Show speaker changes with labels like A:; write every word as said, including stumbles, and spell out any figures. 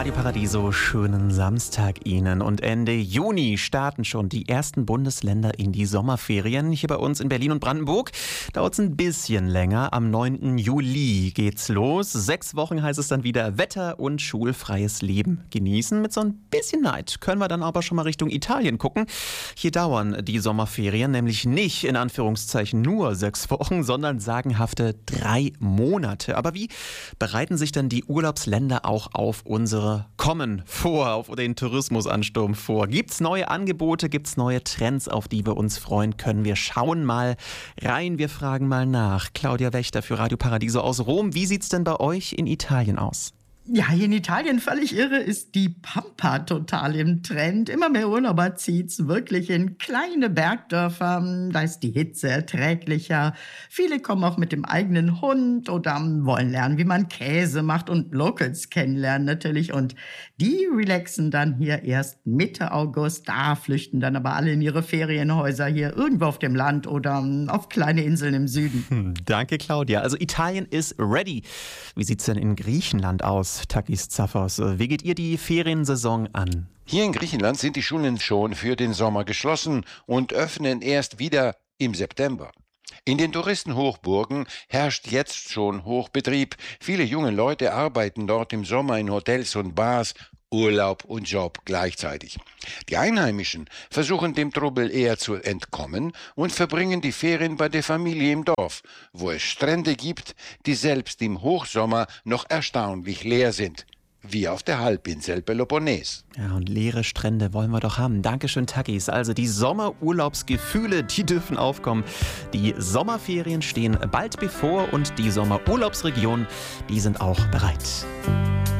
A: Radio Paradiso, schönen Samstag Ihnen. Und Ende Juni starten schon die ersten Bundesländer in die Sommerferien. Hier bei uns in Berlin und Brandenburg dauert es ein bisschen länger. Am neunten Juli geht's los. Sechs Wochen heißt es dann wieder Wetter und schulfreies Leben genießen. Mit so ein bisschen Neid können wir dann aber schon mal Richtung Italien gucken. Hier dauern die Sommerferien nämlich nicht in Anführungszeichen nur sechs Wochen, sondern sagenhafte drei Monate. Aber wie bereiten sich denn die Urlaubsländer auch auf unsere Kommen vor, auf den Tourismusansturm vor? Gibt's neue Angebote, gibt's neue Trends, auf die wir uns freuen können? Wir schauen mal rein, wir fragen mal nach. Claudia Wächter für Radio Paradiso aus Rom. Wie sieht's denn bei euch in Italien aus?
B: Ja, hier in Italien völlig irre ist die Pampa total im Trend. Immer mehr Urlauber zieht's wirklich in kleine Bergdörfer. Da ist die Hitze erträglicher. Viele kommen auch mit dem eigenen Hund oder wollen lernen, wie man Käse macht und Locals kennenlernen natürlich. Und die relaxen dann hier erst Mitte August. Da flüchten dann aber alle in ihre Ferienhäuser hier irgendwo auf dem Land oder auf kleine Inseln im Süden.
A: Hm, danke, Claudia. Also Italien ist ready. Wie sieht's denn in Griechenland aus? Takis Zaphos, wie geht ihr die Feriensaison an?
C: Hier in Griechenland sind die Schulen schon für den Sommer geschlossen und öffnen erst wieder im September. In den Touristenhochburgen herrscht jetzt schon Hochbetrieb. Viele junge Leute arbeiten dort im Sommer in Hotels und Bars, Urlaub und Job gleichzeitig. Die Einheimischen versuchen dem Trubel eher zu entkommen und verbringen die Ferien bei der Familie im Dorf, wo es Strände gibt, die selbst im Hochsommer noch erstaunlich leer sind. Wie auf der Halbinsel Peloponnes.
A: Ja, und leere Strände wollen wir doch haben. Dankeschön, Takis. Also die Sommerurlaubsgefühle, die dürfen aufkommen. Die Sommerferien stehen bald bevor und die Sommerurlaubsregionen, die sind auch bereit.